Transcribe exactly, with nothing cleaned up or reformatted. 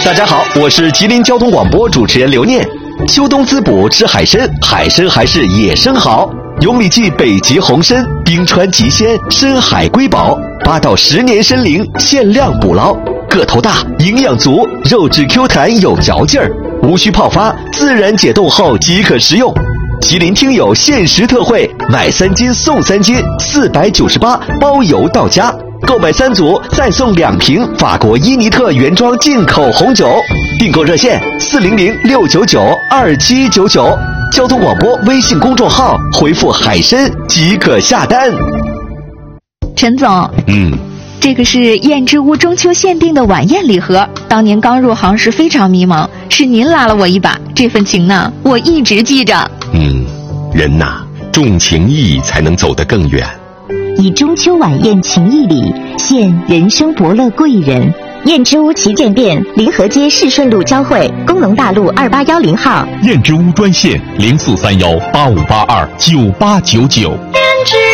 大家好，我是吉林交通广播主持人刘念。秋冬滋补吃海参，海参还是野生好。永里记北极红参，冰川极鲜，深海瑰宝，八到十年参龄，限量捕捞，个头大，营养足，肉质 Q 弹有嚼劲儿，无需泡发，自然解冻后即可食用。吉林听友限时特惠，买三斤送三斤，四百九十八，包邮到家。购买三组再送两瓶法国伊尼特原装进口红酒。订购热线四零零六九九二七九九，交通广播微信公众号回复海参即可下单。 陈总， 嗯， 这个是燕之屋中秋限定的晚宴礼盒，当年刚入行时非常迷茫，是您拉了我一把，这份情呢我一直记着。 嗯，人呐，重情义才能走得更远。 以中秋晚宴情谊礼，献人生伯乐贵人。燕之屋旗舰店，临河街市顺路交汇，工农大路二八幺零号。 燕之屋专线零四三幺八五八二九八九九。